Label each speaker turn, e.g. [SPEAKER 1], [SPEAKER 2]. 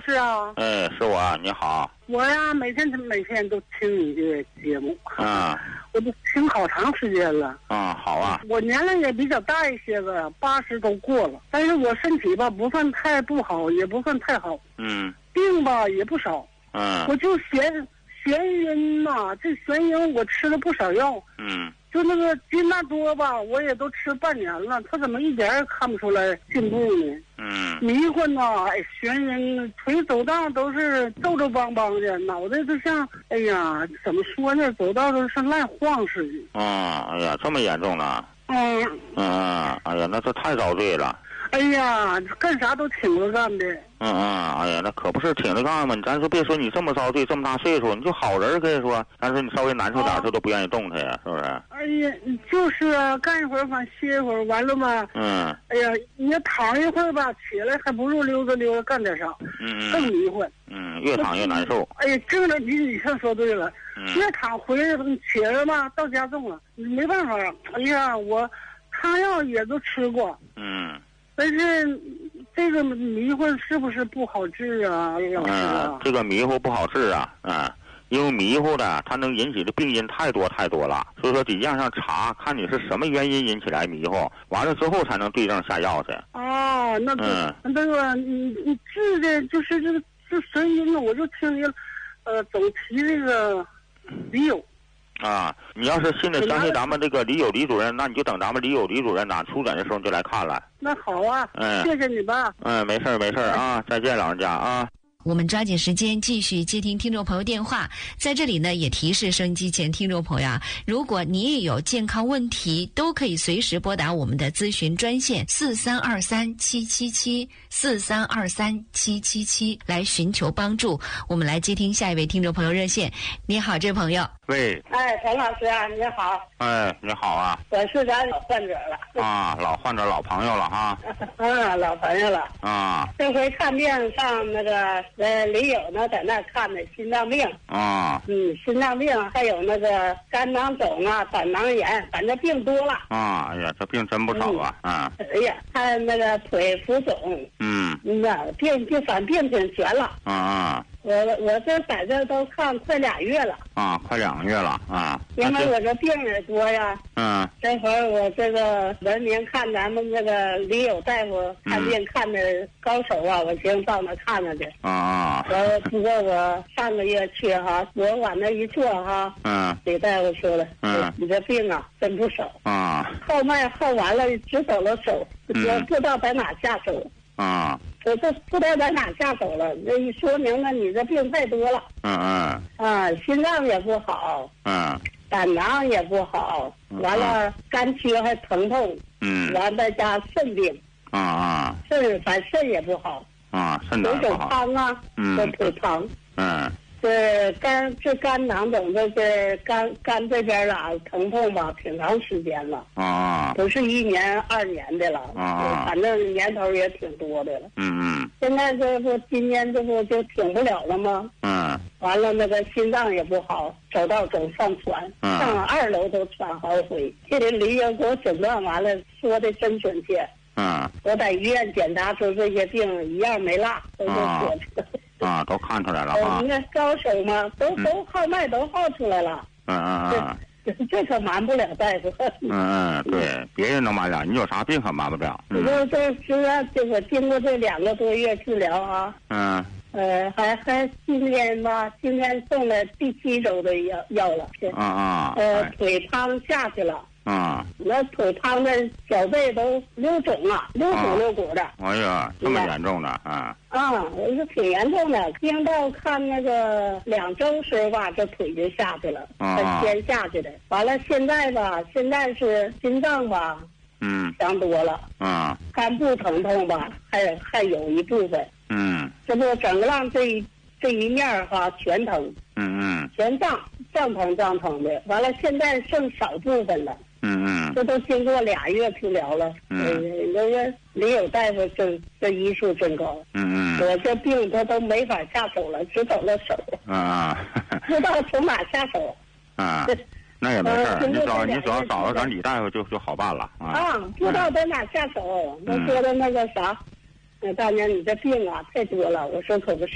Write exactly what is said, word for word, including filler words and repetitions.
[SPEAKER 1] 师啊。
[SPEAKER 2] 哎，是我，你好。
[SPEAKER 1] 我呀，每天每天都听你的节目。
[SPEAKER 2] 啊。
[SPEAKER 1] 我都听好长时间了。
[SPEAKER 2] 啊，好啊。
[SPEAKER 1] 我年龄也比较大一些个，八十都过了，但是我身体吧不算太不好，也不算太好。
[SPEAKER 2] 嗯。
[SPEAKER 1] 病吧也不少。
[SPEAKER 2] 嗯。
[SPEAKER 1] 我就眩眩晕呐，这眩晕我吃了不少药。
[SPEAKER 2] 嗯。
[SPEAKER 1] 就那个金纳多吧，我也都吃半年了，他怎么一点也看不出来进步呢？
[SPEAKER 2] 嗯，
[SPEAKER 1] 迷混呐，哎，眩晕，腿走道都是皱皱邦邦的，脑袋就像，哎呀，怎么说呢？走道都是烂晃似的。
[SPEAKER 2] 啊，哎呀，这么严重呢？
[SPEAKER 1] 嗯。
[SPEAKER 2] 嗯，哎呀，那这太遭罪了。
[SPEAKER 1] 哎呀，干啥都挺着干的。
[SPEAKER 2] 嗯嗯，哎呀，那可不是挺着干吗？你咱说别说你这么遭罪，这么大岁数，你就好人可以说，但是你稍微难受点，这、啊、都不愿意动他呀，是不是？
[SPEAKER 1] 哎呀，就是啊，干一会儿反歇一会儿，完了吧？
[SPEAKER 2] 嗯。
[SPEAKER 1] 哎呀，你躺一会儿吧，起来还不如溜达溜达干点啥。
[SPEAKER 2] 嗯。
[SPEAKER 1] 更迷混。
[SPEAKER 2] 嗯，越躺越难受。
[SPEAKER 1] 哎呀，这个你你看说对了，
[SPEAKER 2] 嗯、
[SPEAKER 1] 越躺回来起来吧，到家中了，没办法。哎呀，我汤药也都吃过。
[SPEAKER 2] 嗯。
[SPEAKER 1] 但是这个迷混是不是不好治啊，老师啊？
[SPEAKER 2] 嗯，这个迷糊不好治啊，嗯，因为迷糊的它能引起的病因太多太多了，所以说得让上查，看你是什么原因引起来迷糊，完了之后才能对症下药去。
[SPEAKER 1] 哦，那
[SPEAKER 2] 嗯，
[SPEAKER 1] 那个你你治的就是这个这神经啊，我就听见，呃，总提这个李友。
[SPEAKER 2] 啊，你要是信得相信咱们这个李友李主任，那你就等咱们李友李主任呐出诊的时候你就来看了。
[SPEAKER 1] 那好啊，
[SPEAKER 2] 嗯，
[SPEAKER 1] 谢谢你吧。
[SPEAKER 2] 嗯，没事没事啊，再见老人家啊。
[SPEAKER 3] 我们抓紧时间继续接听听众朋友电话，在这里呢也提示收音机前听众朋友啊，如果你也有健康问题，都可以随时拨打我们的咨询专线四三二三七七七四三二三七七七来寻求帮助。我们来接听下一位听众朋友热线。你好，这位朋友。
[SPEAKER 2] 喂。
[SPEAKER 1] 哎，陈老师啊，你好。
[SPEAKER 2] 哎，你好啊。
[SPEAKER 1] 我是咱老患者了。
[SPEAKER 2] 啊，老患者老朋友了哈。
[SPEAKER 1] 啊，老朋友了。
[SPEAKER 2] 啊。
[SPEAKER 1] 这回看病上那个呃李友呢，在那看的心脏病。
[SPEAKER 2] 啊。
[SPEAKER 1] 嗯，心脏病还有那个肝囊肿啊、胆囊炎，反正病多了。
[SPEAKER 2] 啊，哎呀，这病真不少啊。嗯。啊
[SPEAKER 1] 哎呀，还那个腿浮肿。
[SPEAKER 2] 嗯。
[SPEAKER 1] 嗯呐，病就反病挺全了。
[SPEAKER 2] 啊啊。
[SPEAKER 1] 我我这在这都看快俩月了。
[SPEAKER 2] 啊，快两个月了啊。
[SPEAKER 1] 因为我这病也多呀。
[SPEAKER 2] 嗯。
[SPEAKER 1] 这会儿我这个文明看咱们这个李友大夫看病看的高手啊，嗯、我先到那看了去。
[SPEAKER 2] 啊啊。
[SPEAKER 1] 我不过我上个月去哈，我往那一坐哈。
[SPEAKER 2] 嗯。
[SPEAKER 1] 李大夫说了，
[SPEAKER 2] 嗯，
[SPEAKER 1] 你这病啊真不少。
[SPEAKER 2] 啊。
[SPEAKER 1] 号脉号完了，只走了手，
[SPEAKER 2] 嗯、
[SPEAKER 1] 我不知道在哪下手。
[SPEAKER 2] 啊。
[SPEAKER 1] 我这不知道在哪下手了，这一说明了你这病太多了。
[SPEAKER 2] 嗯嗯。
[SPEAKER 1] 啊，心脏也不好。
[SPEAKER 2] 嗯。
[SPEAKER 1] 胆囊也不好，完了肝区还疼痛。
[SPEAKER 2] 嗯。
[SPEAKER 1] 完再加肾病。
[SPEAKER 2] 啊啊。
[SPEAKER 1] 肾反肾也不好。
[SPEAKER 2] 啊，肾哪不好？
[SPEAKER 1] 有种汤啊，
[SPEAKER 2] 嗯，
[SPEAKER 1] 这腿疼。
[SPEAKER 2] 嗯。
[SPEAKER 1] 这肝这肝囊肿这这肝肝这边啊疼痛吧，挺长时间了。
[SPEAKER 2] 啊。
[SPEAKER 1] 不是一年二年的了。
[SPEAKER 2] 啊。
[SPEAKER 1] 反正年头也挺多的了。
[SPEAKER 2] 嗯嗯。
[SPEAKER 1] 现在这不今年这不就挺不了了吗？
[SPEAKER 2] 嗯。
[SPEAKER 1] 完了那个心脏也不好，走道总上喘，
[SPEAKER 2] 嗯、
[SPEAKER 1] 上二楼都喘好几回。这里李友给我诊断完了，说的真准确。
[SPEAKER 2] 嗯。
[SPEAKER 1] 我在医院检查出这些病一样没落，都都说出来。
[SPEAKER 2] 啊，都看出来了啊！
[SPEAKER 1] 那高手嘛，都都号脉都号出来了。
[SPEAKER 2] 嗯嗯嗯。
[SPEAKER 1] 这这可瞒不了大夫。
[SPEAKER 2] 嗯嗯，对，别人能瞒了，你有啥病可瞒不了。
[SPEAKER 1] 我这这实在这我经过这两个多月治疗啊。
[SPEAKER 2] 嗯。
[SPEAKER 1] 呃，还还今天吧，今天送了第七周的药药了。
[SPEAKER 2] 啊啊。
[SPEAKER 1] 呃，腿汤下去了。
[SPEAKER 2] 啊。
[SPEAKER 1] 那腿汤的脚背都溜肿了，溜鼓溜鼓的。
[SPEAKER 2] 哎呀，这么严重的啊！
[SPEAKER 1] 啊，我是挺严重的，病到看那个两周时候吧，这腿就下去了，它先下去的。完了，现在吧，现在是心脏吧，
[SPEAKER 2] 嗯，
[SPEAKER 1] 强多了。
[SPEAKER 2] 啊。
[SPEAKER 1] 肝部疼痛吧，还还有一部分。
[SPEAKER 2] 嗯。
[SPEAKER 1] 这不整个让这一这一面哈全疼。
[SPEAKER 2] 嗯嗯。
[SPEAKER 1] 全胀胀疼胀疼的，完了现在剩少部分了。
[SPEAKER 2] 嗯嗯。
[SPEAKER 1] 这都经过俩月治疗了。
[SPEAKER 2] 嗯。
[SPEAKER 1] 那个李友大夫这这医术真高。
[SPEAKER 2] 嗯嗯。
[SPEAKER 1] 我这病他都没法下手了，只走了手。
[SPEAKER 2] 啊。
[SPEAKER 1] 不知道从哪下手。
[SPEAKER 2] 啊。那也没事儿，
[SPEAKER 1] 呃、
[SPEAKER 2] 你只要你只要找到咱李大夫就就好办了啊。
[SPEAKER 1] 啊，不知道在哪下手。他、嗯、说的那个啥，大娘你这病啊太多了，我说可不是。